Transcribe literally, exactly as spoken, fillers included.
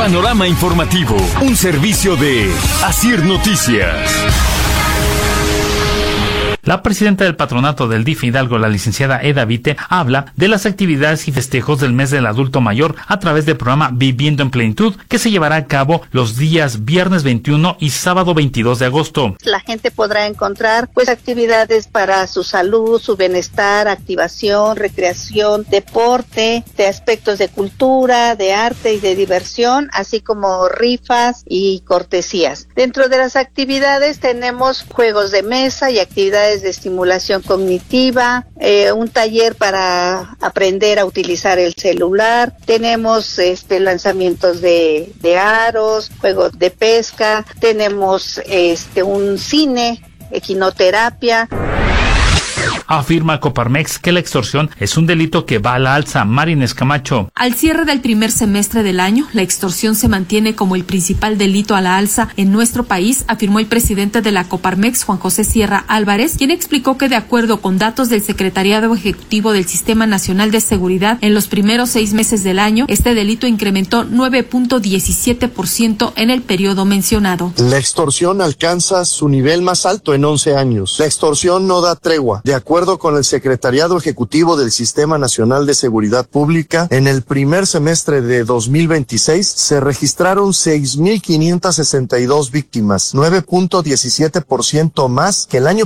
Panorama informativo, un servicio de Asir Noticias. La presidenta del patronato del D I F Hidalgo, la licenciada Eda Vite, habla de las actividades y festejos del mes del adulto mayor a través del programa Viviendo en Plenitud, que se llevará a cabo los días viernes veintiuno y sábado veintidós de agosto. La gente podrá encontrar pues actividades para su salud, su bienestar, activación, recreación, deporte, de aspectos de cultura, de arte y de diversión, así como rifas y cortesías. Dentro de las actividades tenemos juegos de mesa y actividades de estimulación cognitiva, eh, un taller para aprender a utilizar el celular, tenemos este lanzamientos de, de aros, juegos de pesca, tenemos este un cine, equinoterapia. Afirma Coparmex que la extorsión es un delito que va a la alza. Marines Camacho. Al cierre del primer semestre del año, la extorsión se mantiene como el principal delito a la alza en nuestro país, afirmó el presidente de la Coparmex, Juan José Sierra Álvarez, quien explicó que de acuerdo con datos del Secretariado Ejecutivo del Sistema Nacional de Seguridad, en los primeros seis meses del año, este delito incrementó nueve punto diecisiete por ciento en el periodo mencionado. La extorsión alcanza su nivel más alto en once años. La extorsión no da tregua. De acuerdo con el Secretariado Ejecutivo del Sistema Nacional de Seguridad Pública, en el primer semestre de dos mil veintiséis se registraron seis mil quinientas sesenta y dos víctimas, nueve punto diecisiete por ciento más que el año